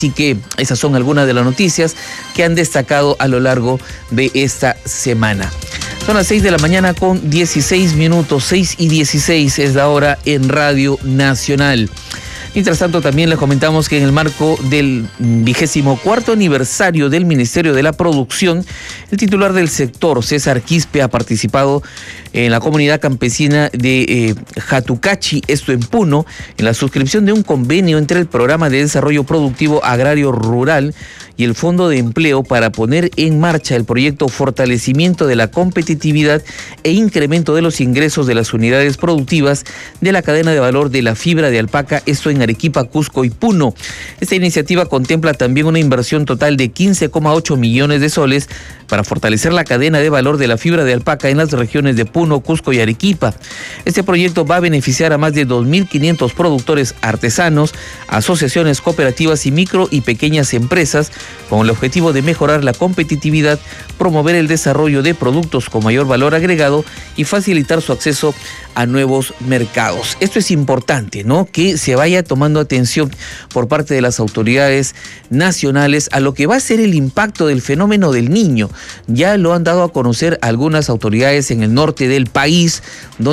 Así que esas son algunas de las noticias que han destacado a lo largo de esta semana. Son las 6 de la mañana con 16 minutos, 6:16 es la hora en Radio Nacional. Mientras tanto, también les comentamos que en el marco del 24º aniversario del Ministerio de la Producción, el titular del sector, César Quispe, ha participado en la comunidad campesina de Jatucachi, esto en Puno, en la suscripción de un convenio entre el Programa de Desarrollo Productivo Agrario Rural y el Fondo de Empleo para poner en marcha el proyecto Fortalecimiento de la Competitividad e Incremento de los Ingresos de las Unidades Productivas de la Cadena de Valor de la Fibra de Alpaca, esto en Arequipa, Cusco y Puno. Esta iniciativa contempla también una inversión total de 15,8 millones de soles para fortalecer la cadena de valor de la fibra de alpaca en las regiones de Puno, Cusco y Arequipa. Este proyecto va a beneficiar a más de 2.500 productores artesanos, asociaciones cooperativas y micro y pequeñas empresas, con el objetivo de mejorar la competitividad, promover el desarrollo de productos con mayor valor agregado y facilitar su acceso a nuevos mercados. Esto es importante, ¿no? Que se vaya tomando atención por parte de las autoridades nacionales a lo que va a ser el impacto del fenómeno del Niño. Ya lo han dado a conocer algunas autoridades en el norte del país, donde